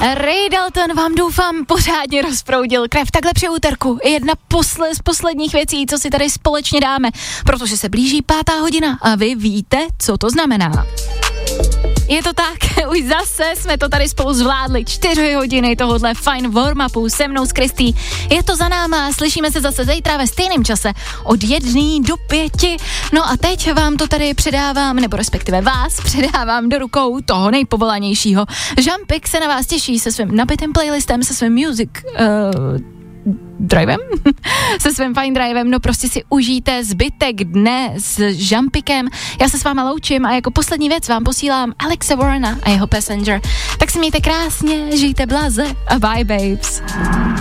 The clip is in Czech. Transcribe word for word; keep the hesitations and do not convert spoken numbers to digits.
Ray Dalton vám doufám pořádně rozproudil krev. Takhle při úterku jedna posle, z posledních věcí, co si tady společně dáme, protože se blíží pátá hodina a vy víte, co to znamená. Je to tak, už zase jsme to tady spolu zvládli, čtyři hodiny tohodle fajn warm-upu se mnou s Kristý. Je to za náma, slyšíme se zase zítra ve stejném čase od jedné do pěti. No a teď vám to tady předávám, nebo respektive vás předávám do rukou toho nejpovolanějšího. Jumpik se na vás těší se svým nabitým playlistem, se svým music... Uh, drivem? se svým fine drivem, no prostě si užijte zbytek dne s Jumpikem. Já se s váma loučím a jako poslední věc vám posílám Alexa Warrena a jeho Passenger. Tak si mějte krásně, žijte blaze a bye babes.